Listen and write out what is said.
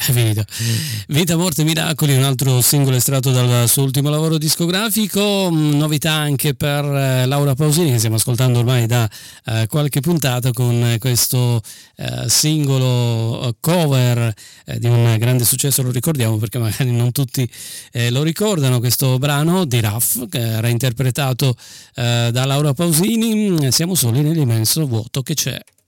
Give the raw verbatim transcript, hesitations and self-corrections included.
è finito. Vita, morte, miracoli, un altro singolo estratto dal suo ultimo lavoro discografico. Novità anche per eh, Laura Pausini, che stiamo ascoltando ormai da eh, qualche puntata, con questo eh, singolo eh, cover eh, di un grande successo. Lo ricordiamo perché magari non tutti eh, lo ricordano, questo brano di Raff, che era interpretato eh, da Laura Pausini. Siamo soli nell'immenso vuoto che c'è.